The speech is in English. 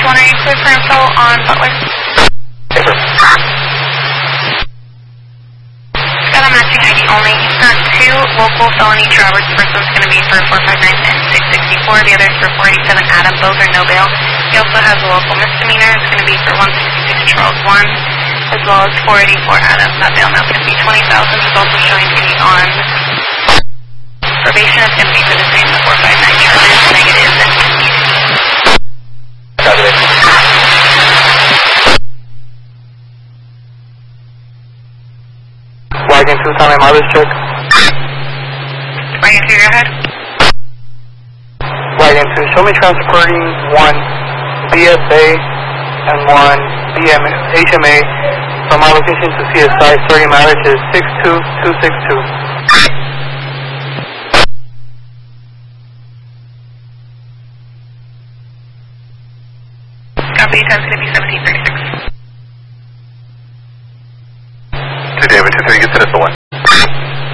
1, are you clear for info on Butler? Paper. Got a matching ID only. He's got 2 local felony Roberts. The first one's going to be for 459 and 664. The other is for 487 Adam. Both are no bail. He also has a local misdemeanor. It's going to be for 166 Charles 1, as well as 484 Adam. That bail now is going to be 20,000. He's also showing to be on probation. It's going to be for the same 459 charges, negative and Wagon 2, time mileage check. Wagon 2, go ahead. Wagon 2, show me transporting 1 BSA and 1 HMA from my location to CSI. Starting mileage is 62262. Copy, time's going to be 1736. To David, 23, get to this one.